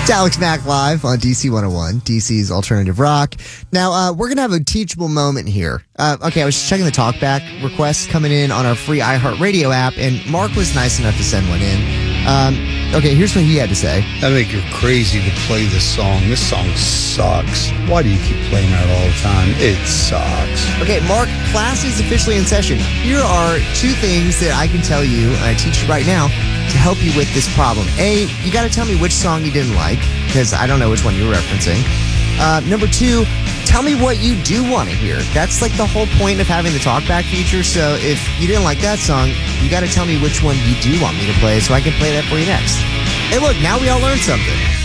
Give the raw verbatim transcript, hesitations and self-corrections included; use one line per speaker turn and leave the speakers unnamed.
It's Alex Mack live on D C one oh one, D C's alternative rock. Now, uh, we're going to have a teachable moment here. Uh, okay, I was checking the talkback requests coming in on our free iHeartRadio app, and Mark was nice enough to send one in. Um, okay, here's what he had to say.
I think you're crazy to play this song. This song sucks. Why do you keep playing that all the time? It sucks.
Okay, Mark, class is officially in session. Here are two things that I can tell you, and I teach you right now, to help you with this problem. A, you got to tell me which song you didn't like, because I don't know which one you're referencing. Uh, number two, tell me what you do want to hear. That's like the whole point of having the talkback feature. So if you didn't like that song, you got to tell me which one you do want me to play so I can play that for you next. Hey, look, now we all learned something.